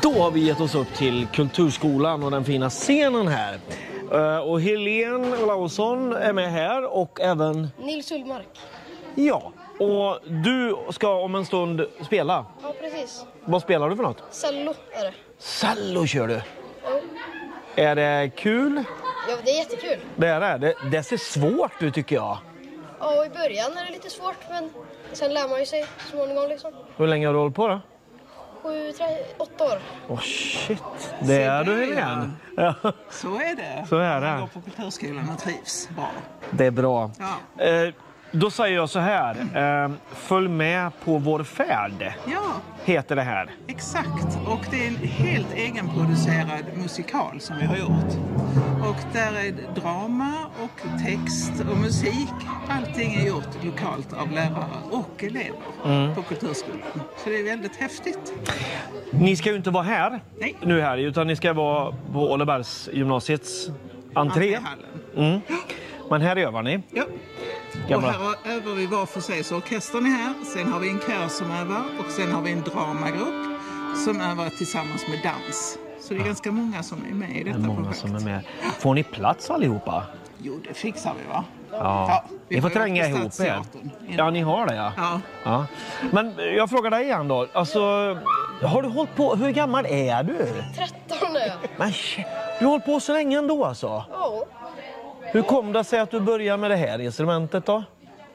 Då har vi gett oss upp till Kulturskolan och den fina scenen här. Och Helene Olausson är med här och även Nils Ullmark. Ja, och du ska om en stund spela. Ja, precis. Vad spelar du för något? Cello är det. Cello kör du. Ja. Är det kul? Ja, det är jättekul. Det är det. Det ser svårt ut tycker jag. Ja, i början är det lite svårt, men sen lär man ju sig småningom liksom. Hur länge har du hållit på då? 8 år. Åh shit, det är du igen. Ja. Så är det. Så är det. Man går på kulturskolan och trivs bra. Det är bra. Ja. Då säger jag så här, följ med på vår färd, Ja, heter det här. exakt. Och det är en helt egenproducerad musikal som vi har gjort. Och där är drama och text och musik. Allting är gjort lokalt av lärare och elever på kulturskolan. Så det är väldigt häftigt. Ni ska ju inte vara här Nej. nu här, utan ni ska vara på Ålebergs gymnasiets entré. Entréhallen. Men här övar ni. Ja. Gamla. Och här övar vi var för sig, så orkestern är här. Sen har vi en kör som övar och sen har vi en dramagrupp som övar tillsammans med dans. Så det är ganska många som är med i detta Många projekt. som är med. Får ni plats allihopa? Jo, det fixar vi va? Ja. vi Ni får har ju tränga ihop er. Stadsteatern. Ja, ni har det ja. Ja. Men jag frågar dig igen då. Alltså, har du hållit på, hur gammal är du? 13 är jag. Men shit, du har hållit på så länge ändå alltså. Ja. Hur kom det sig att du började med det här instrumentet då?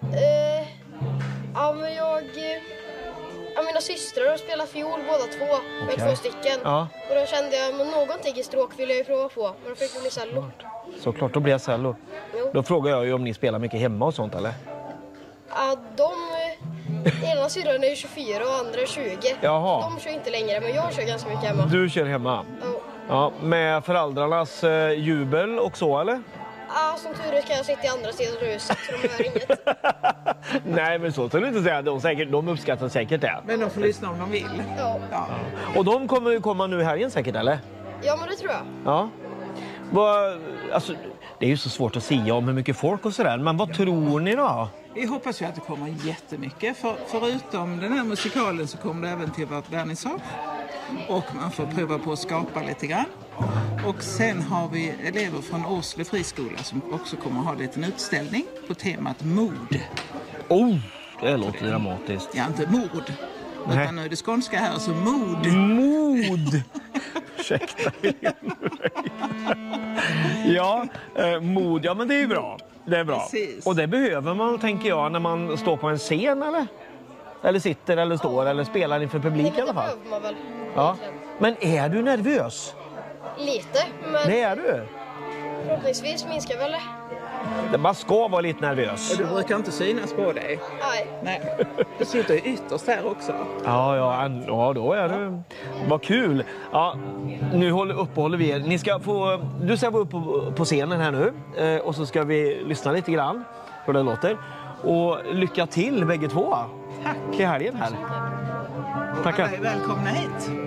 Ja, men mina systrar har spelat fiol båda två. Med Okej. 2 stycken. Ja. Och då kände jag, men någonting i stråk vill jag ju prova på. Men då fick det bli cello. Såklart, då blir jag cello. Jo. Då frågar jag ju om ni spelar mycket hemma och sånt eller? Ja, ena syrran är 24 och andra är 20. Jaha. De kör inte längre, men jag kör ganska mycket hemma. Du kör hemma? Ja. Ja, med föräldrarnas jubel och så eller? Ja, som tur är kan jag sitta i andra sidan av huset så de hör inget. Nej, men så ska du inte säga. De uppskattar säkert det. Men de får lyssna om de vill. Ja. Ja. Och de kommer ju komma nu här igen säkert, eller? Ja, men det tror jag. Ja. Alltså, det är ju så svårt att säga om hur mycket folk och sådär. Men vad tror ni då? Vi hoppas ju att det kommer jättemycket. Förutom den här musikalen så kommer det även till vårt vernissage. Och man får prova på att skapa lite grann. Och sen har vi elever från Åsle friskola som också kommer att ha en liten utställning på temat mod. Oh, det låter dramatiskt. Ja, inte mord. Nej. Utan nu är det skånska här, så mod. Mod! Ursäkta. Ja, mod. Ja, men det är ju bra. Det är bra. Precis. Och det behöver man, tänker jag, när man står på en scen, eller? Eller sitter, eller står, eller spelar inför publik i alla fall. Det behöver man väl. Ja. Men är du nervös? Lite, men Det är du. förhoppningsvis minskar väl det. Man ska vara lite nervös. Du brukar inte synas på dig. Nej. Nej. Du sitter ju ytterst här också. Ja, då är du. Vad kul. Ja, nu uppehåller vi er. Du ska vara uppe på scenen här nu. Och så ska vi lyssna lite grann hur det låter. Och lycka till bägge två. Tack. Till helgen här. Tackar. Alla är välkomna hit.